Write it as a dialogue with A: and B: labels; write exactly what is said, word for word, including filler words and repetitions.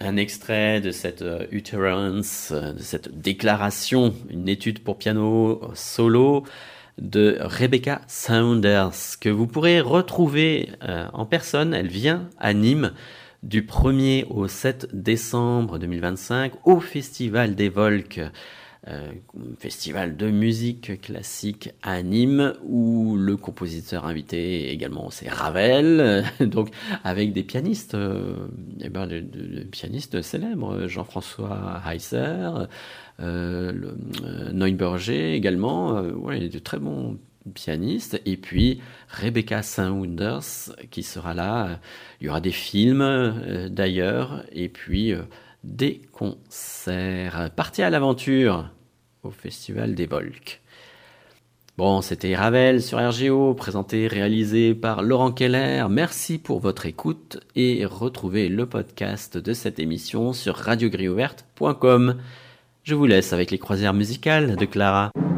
A: un extrait de cette euh, utterance, euh, de cette déclaration, une étude pour piano solo de Rebecca Saunders, que vous pourrez retrouver euh, en personne. Elle vient à Nîmes du premier au sept décembre deux mille vingt-cinq au Festival des Volques. Euh, festival de musique classique à Nîmes où le compositeur invité également c'est Ravel, donc avec des pianistes, euh, et ben, de, de, de pianistes célèbres, Jean-François Heisser, euh, le, euh, Neuberger également, euh, ouais, de très bons pianistes, et puis Rebecca Saunders qui sera là. Il y aura des films euh, d'ailleurs, et puis euh, des concerts. Partez à l'aventure au Festival des Volques. Bon, c'était Ravel sur R G O, présenté, réalisé par Laurent Keller. Merci pour votre écoute et retrouvez le podcast de cette émission sur radio grille ouverte point com. Je vous laisse avec les croisières musicales de Clara.